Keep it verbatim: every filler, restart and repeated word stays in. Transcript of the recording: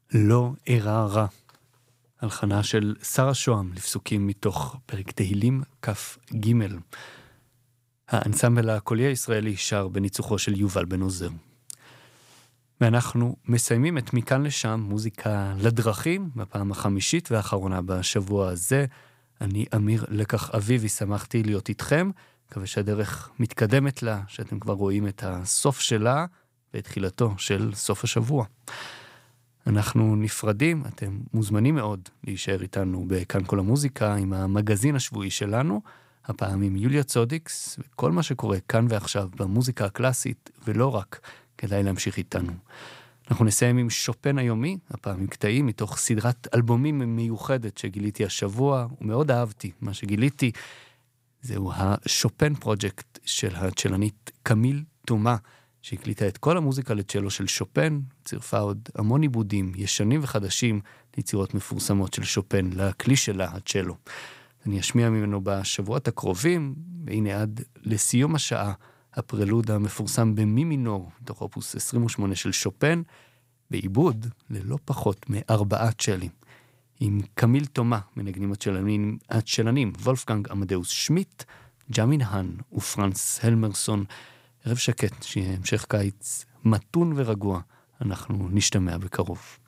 לא אירע רע. הלחנה של שרה שוהם לפסוקים מתוך פרק תהילים כף ג'. האנסמבל הקולי הישראלי שר בניצוחו של יובל בן עוזר. ואנחנו מסיימים את מכאן לשם מוזיקה לדרכים בפעם החמישית והאחרונה בשבוע הזה. אני אמיר לקח אביבי, שמחתי להיות איתכם. מקווה שהדרך מתקדמת לה, שאתם כבר רואים את הסוף שלה ואת תחילתו של סוף השבוע. אנחנו נפרדים, אתם מוזמנים מאוד להישאר איתנו בכאן כל המוזיקה עם המגזין השבועי שלנו, הפעם עם יוליה צודיקס, וכל מה שקורה כאן ועכשיו במוזיקה הקלאסית, ולא רק, כדאי להמשיך איתנו. אנחנו נסיים עם שופן היומי, הפעם עם קטעים מתוך סדרת אלבומים מיוחדת שגיליתי השבוע, ומאוד אהבתי מה שגיליתי, זהו השופן פרוג'קט של הצ'לנית קמיל תומה, שהקליטה את כל המוזיקה לצ'לו של שופן, צירפה עוד המון עיבודים ישנים וחדשים ליצירות מפורסמות של שופן, לכלי שלה, הצ'לו. אני אשמיע ממנו בשבועות הקרובים, והנה עד לסיום השעה, הפרלוד המפורסם במי מינור, מתוך אופוס עשרים ושמונה של שופן, בעיבוד ללא פחות מארבעה צ'לים. עם קמיל תומה, מנגנים הצ'לנים, הצ'לנים וולפגנג עמדאוס שמיט, ג'מין האן ופרנס הלמרסון. ערב שקט, שיהיה המשך קיץ מתון ורגוע. אנחנו נשתמע בקרוב.